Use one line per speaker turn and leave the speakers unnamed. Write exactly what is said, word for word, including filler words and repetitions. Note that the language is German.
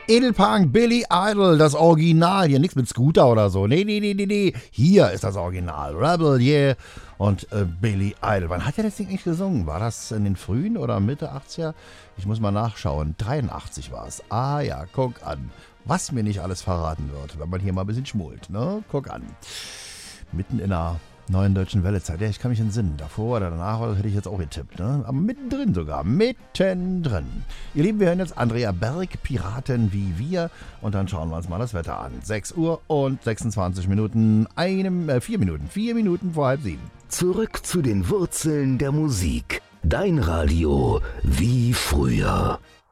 Edelpunk, Billy Idol, das Original. Hier nichts mit Scooter oder so. Nee, nee, nee, nee, nee. Hier ist das Original. Rebel, yeah. Und äh, Billy Idol. Wann hat er das Ding eigentlich gesungen? War das in den frühen oder Mitte achtziger? Ich muss mal nachschauen. dreiundachtzig war es. Ah ja, guck an. Was mir nicht alles verraten wird, wenn man hier mal ein bisschen schmult, ne? Guck an. Mitten in einer neuen deutschen Wellezeit. Ja, ich kann mich entsinnen. Davor oder danach hätte ich jetzt auch getippt, ne? Aber mittendrin sogar. Mittendrin. Ihr Lieben, wir hören jetzt Andrea Berg, Piraten wie wir. Und dann schauen wir uns mal das Wetter an. sechs Uhr und sechsundzwanzig Minuten. Einem, äh, vier Minuten. Vier Minuten vor halb sieben.
Zurück zu den Wurzeln der Musik. Dein Radio wie früher.